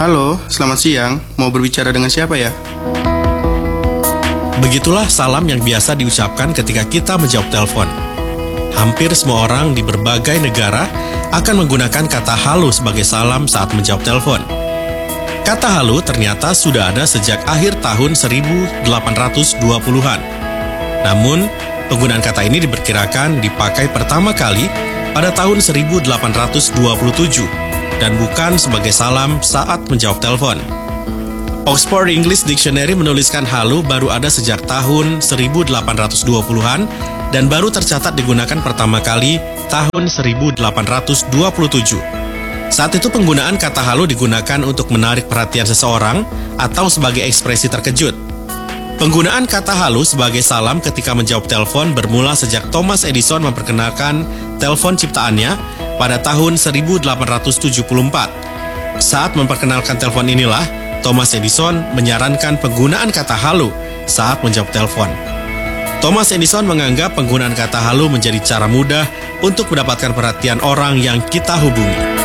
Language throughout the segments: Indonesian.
Halo, selamat siang. Mau berbicara dengan siapa ya? Begitulah salam yang biasa diucapkan ketika kita menjawab telepon. Hampir semua orang di berbagai negara akan menggunakan kata halo sebagai salam saat menjawab telepon. Kata halo ternyata sudah ada sejak akhir tahun 1820-an. Namun, penggunaan kata ini diperkirakan dipakai pertama kali pada tahun 1827 dan bukan sebagai salam saat menjawab telepon. Oxford English Dictionary menuliskan halo baru ada sejak tahun 1820-an dan baru tercatat digunakan pertama kali tahun 1827. Saat itu penggunaan kata halo digunakan untuk menarik perhatian seseorang atau sebagai ekspresi terkejut. Penggunaan kata halo sebagai salam ketika menjawab telepon bermula sejak Thomas Edison memperkenalkan telepon ciptaannya pada tahun 1874. Saat memperkenalkan telepon inilah, Thomas Edison menyarankan penggunaan kata halo saat menjawab telepon. Thomas Edison menganggap penggunaan kata halo menjadi cara mudah untuk mendapatkan perhatian orang yang kita hubungi.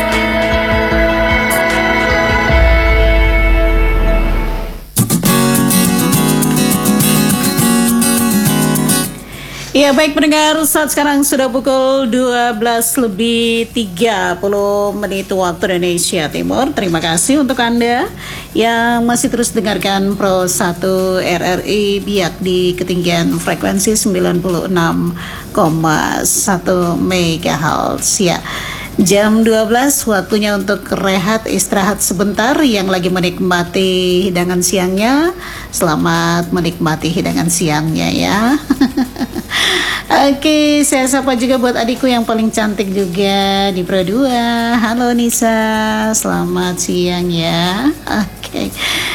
Ya baik pendengar, saat sekarang sudah pukul 12:30 waktu Indonesia Timur. Terima kasih untuk Anda yang masih terus dengarkan Pro 1 RRI Biak di ketinggian frekuensi 96,1 MHz ya. Jam 12 waktunya untuk rehat istirahat sebentar. Yang lagi menikmati hidangan siangnya, selamat menikmati hidangan siangnya ya. Oke, saya sapa juga buat adikku yang paling cantik juga di Pro 2. Halo Nisa, selamat siang ya. Oke.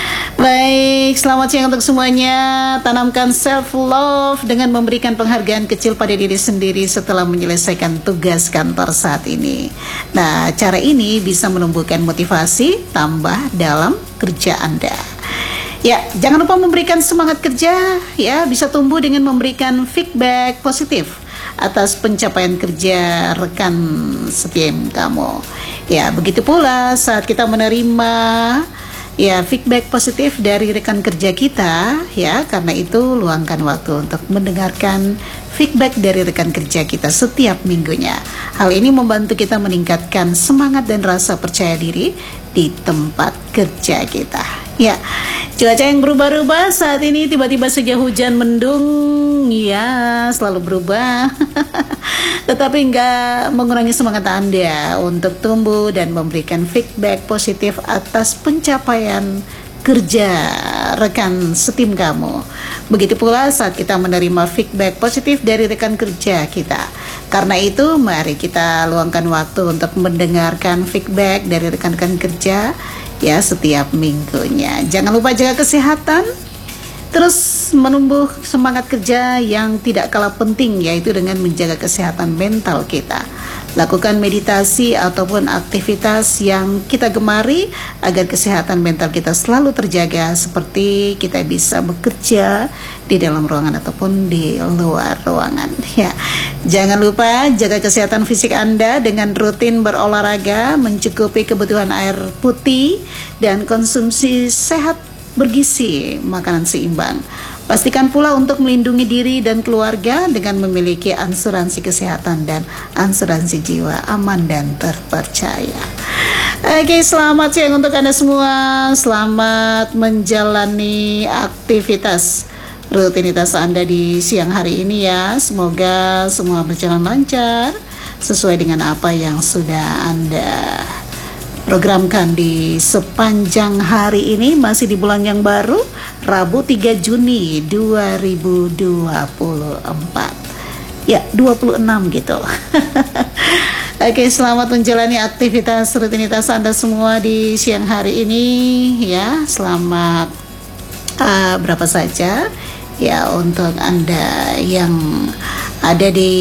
Baik, selamat siang untuk semuanya. Tanamkan self love dengan memberikan penghargaan kecil pada diri sendiri setelah menyelesaikan tugas kantor saat ini. Nah, cara ini bisa menumbuhkan motivasi tambah dalam kerja Anda. Ya, jangan lupa memberikan semangat kerja ya, bisa tumbuh dengan memberikan feedback positif atas pencapaian kerja rekan setim kamu. Ya, begitu pula saat kita menerima ya feedback positif dari rekan kerja kita ya, karena itu luangkan waktu untuk mendengarkan feedback dari rekan kerja kita setiap minggunya. Hal ini membantu kita meningkatkan semangat dan rasa percaya diri di tempat kerja kita. Ya, cuaca yang berubah-ubah saat ini, tiba-tiba saja hujan mendung, ya selalu berubah. Tetapi nggak mengurangi semangat Anda untuk tumbuh dan memberikan feedback positif atas pencapaian kerja rekan setim kamu. Begitu pula saat kita menerima feedback positif dari rekan kerja kita. Karena itu mari kita luangkan waktu untuk mendengarkan feedback dari rekan-rekan kerja ya setiap minggunya. Jangan lupa jaga kesehatan, terus menumbuh semangat kerja yang tidak kalah penting, yaitu dengan menjaga kesehatan mental kita. Lakukan meditasi ataupun aktivitas yang kita gemari agar kesehatan mental kita selalu terjaga, seperti kita bisa bekerja di dalam ruangan ataupun di luar ruangan ya. Jangan lupa jaga kesehatan fisik Anda dengan rutin berolahraga, mencukupi kebutuhan air putih, dan konsumsi sehat bergizi, makanan seimbang. Pastikan pula untuk melindungi diri dan keluarga dengan memiliki asuransi kesehatan dan asuransi jiwa aman dan terpercaya. Oke, selamat siang untuk Anda semua. Selamat menjalani aktivitas rutinitas Anda di siang hari ini ya. Semoga semua berjalan lancar sesuai dengan apa yang sudah Anda programkan di sepanjang hari ini. Masih di bulan yang baru, Rabu 3 Juni 2024 ya, 26 gitu. Oke, selamat menjalani aktivitas rutinitas Anda semua di siang hari ini ya. Selamat berapa saja ya untuk Anda yang ada di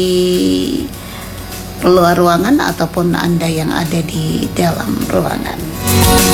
luar ruangan ataupun Anda yang ada di dalam ruangan.